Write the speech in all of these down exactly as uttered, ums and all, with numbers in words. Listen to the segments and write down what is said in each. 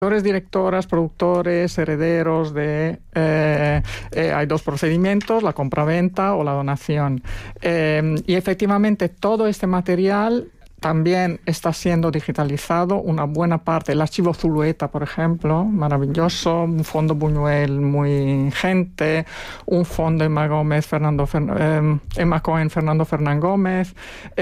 directoras, productores, herederos de... Eh, eh, hay dos procedimientos, la compraventa o la donación. Eh, y efectivamente todo este material también está siendo digitalizado, una buena parte. El archivo Zulueta, por ejemplo, maravilloso, un fondo Buñuel muy ingente, un fondo Emma Gómez, Fernando Fern- eh, Emma Cohen, Fernando Fernán Gómez,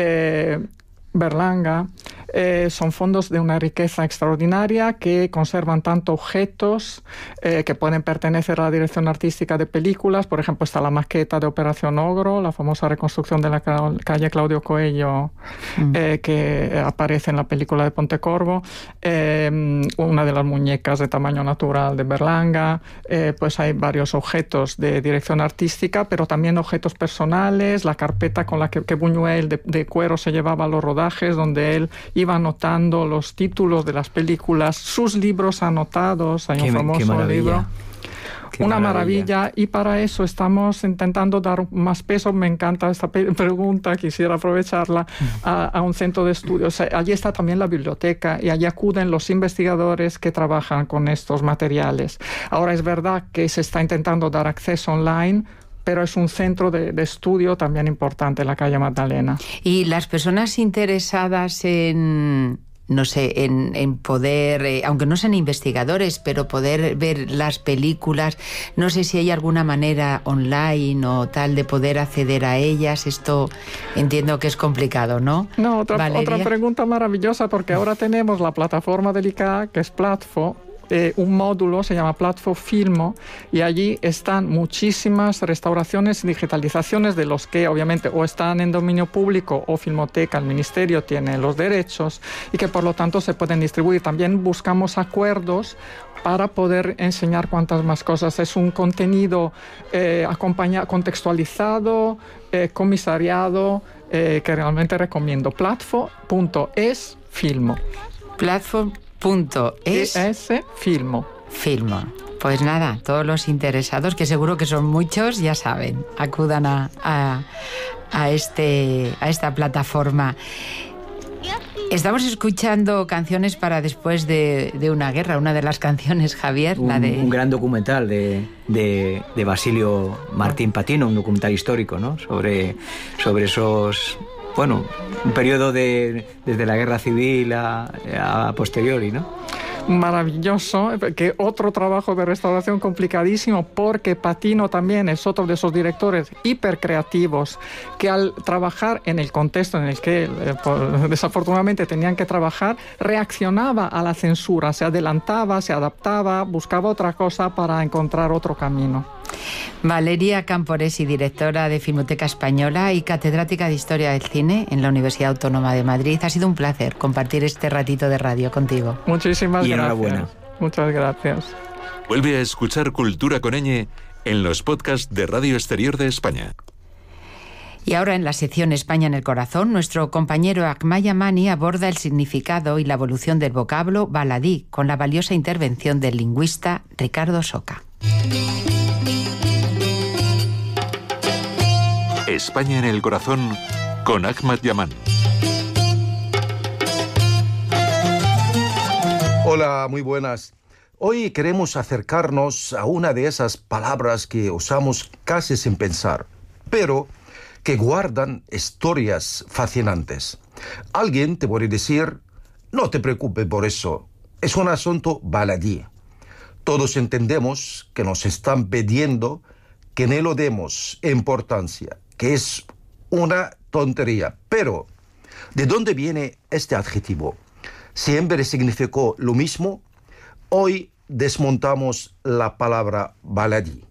eh, Berlanga. Eh, son fondos de una riqueza extraordinaria que conservan tanto objetos eh, que pueden pertenecer a la dirección artística de películas. Por ejemplo, está la maqueta de Operación Ogro, la famosa reconstrucción de la ca- calle Claudio Coello, mm. eh, que aparece en la película de Pontecorvo, eh, una de las muñecas de tamaño natural de Berlanga. Eh, pues hay varios objetos de dirección artística, pero también objetos personales, la carpeta con la que, que Buñuel de, de cuero se llevaba a los rodajes, donde él iba anotando los títulos de las películas, sus libros anotados. Hay qué, un famoso libro. Qué Una maravilla. maravilla, y para eso estamos intentando dar más peso. Me encanta esta pe- pregunta, quisiera aprovecharla, a, a un centro de estudios. Allí está también la biblioteca y allí acuden los investigadores que trabajan con estos materiales. Ahora es verdad que se está intentando dar acceso online, pero es un centro de, de estudio también importante en la calle Magdalena. Y las personas interesadas en, no sé, en, en poder, eh, aunque no sean investigadores, pero poder ver las películas, no sé si hay alguna manera online o tal de poder acceder a ellas. Esto entiendo que es complicado, ¿no? No, otra, Valeria. otra pregunta maravillosa, porque ahora tenemos la plataforma del I C A, que es Platfo. Eh, un módulo se llama Platfo Filmo, y allí están muchísimas restauraciones y digitalizaciones de los que obviamente o están en dominio público o Filmoteca, el Ministerio tiene los derechos, y que por lo tanto se pueden distribuir. También buscamos acuerdos para poder enseñar cuantas más cosas. Es un contenido eh, acompañado, contextualizado, eh, comisariado, eh, que realmente recomiendo. Platfo punto es Filmo. Platform Punto es, es Filmo. Filmo. Pues nada, todos los interesados, que seguro que son muchos, ya saben, acudan a, a, a, este, a esta plataforma. Estamos escuchando canciones para después de, de una guerra, una de las canciones, Javier, un, la de... un gran documental de, de, de Basilio Martín Patino, un documental histórico, ¿no? Sobre, sobre esos... Bueno, un periodo de, desde la guerra civil a, a posteriori, ¿no? Maravilloso, que otro trabajo de restauración complicadísimo, porque Patino también es otro de esos directores hipercreativos que al trabajar en el contexto en el que eh, por, desafortunadamente tenían que trabajar, reaccionaba a la censura, se adelantaba, se adaptaba, buscaba otra cosa para encontrar otro camino. Valeria Camporesi, directora de Filmoteca Española y catedrática de Historia del Cine en la Universidad Autónoma de Madrid. Ha sido un placer compartir este ratito de radio contigo. Muchísimas y gracias. Enhorabuena. Muchas gracias. Vuelve a escuchar Cultura con Ñ en los podcasts de Radio Exterior de España. Y ahora en la sección España en el Corazón, nuestro compañero Akmal Yamani aborda el significado y la evolución del vocablo baladí con la valiosa intervención del lingüista Ricardo Soca. España en el Corazón con Akmal Yamani. Hola, muy buenas. Hoy queremos acercarnos a una de esas palabras que usamos casi sin pensar, pero que guardan historias fascinantes. Alguien te puede decir, no te preocupes por eso, es un asunto baladí. Todos entendemos que nos están pidiendo que no le demos importancia, que es una tontería. Pero, ¿de dónde viene este adjetivo? ¿Siempre significó lo mismo? Hoy desmontamos la palabra baladí.